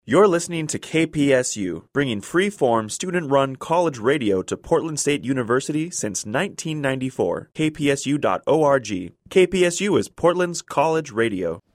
You're listening to KPSU, bringing free-form, student-run college radio to Portland State University since 1994. KPSU.org. KPSU is Portland's college radio.